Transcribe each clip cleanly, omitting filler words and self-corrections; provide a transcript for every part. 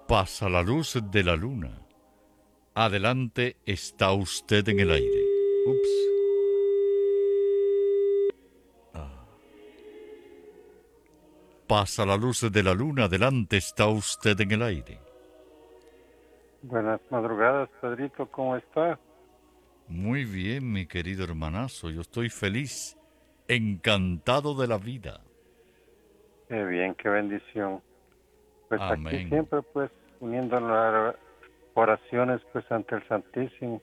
Pasa la luz de la luna. Adelante, está usted en el aire. Ups. Pasa la luz de la luna. Adelante, está usted en el aire. Buenas madrugadas, Pedrito, ¿cómo estás? Muy bien, mi querido hermanazo. Yo estoy feliz, encantado de la vida. Qué bien, qué bendición. Pues aquí Amén. siempre, pues, uniendo las oraciones, pues, ante el Santísimo,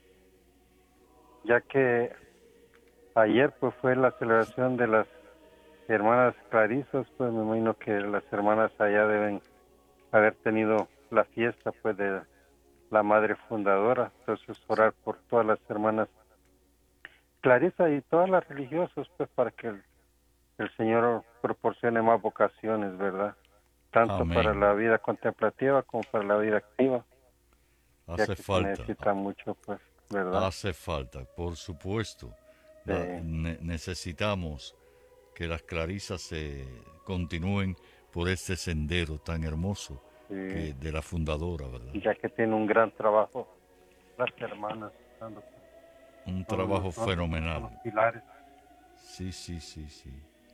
ya que ayer, pues, fue la celebración de las hermanas Clarisas, pues, me imagino que las hermanas allá deben haber tenido la fiesta, pues, de la madre fundadora. Entonces, orar por todas las hermanas Clarisas y todas las religiosas, pues, para que el Señor proporcione más vocaciones, ¿verdad? Tanto para Amén. la vida contemplativa como para la vida activa, ya Hace que se falta. necesita mucho, pues, ¿verdad? Hace falta, por supuesto. Sí, Necesitamos que las clarisas se continúen por este sendero tan hermoso sí, que de la fundadora, ¿verdad? ya que tiene un gran trabajo las hermanas, dando, Un son, trabajo son, son fenomenal. los pilares, Sí, sí, sí, sí.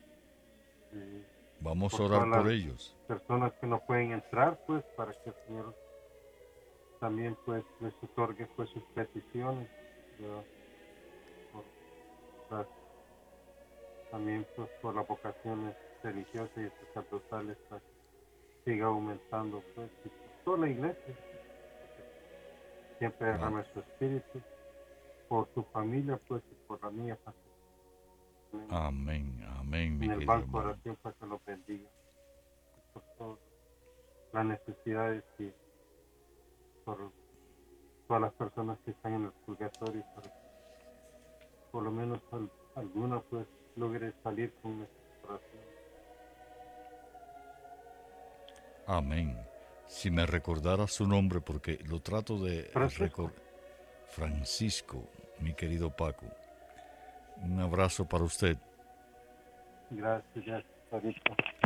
sí, Vamos a por orar todas por las ellos. personas que no pueden entrar, pues, para que el Señor también, pues, les otorgue, pues, sus peticiones, ¿verdad? Por las- también, pues, por las vocaciones religiosas y sacerdotales, para que siga aumentando, pues, y por toda la iglesia, siempre Ah, derrame su espíritu, por su familia, pues, y por la mía, para que amén, amén, mi en el querido banco de hermano. oración, para que los bendiga, por todas las necesidades y por todas las personas que están en el purgatorio, para que por lo menos alguna, pues, logre salir con nuestra oración. Amén. Si me recordara su nombre, porque lo trato de Francisco, recordar. Francisco, mi querido Paco. Un abrazo para usted. gracias, Padrito.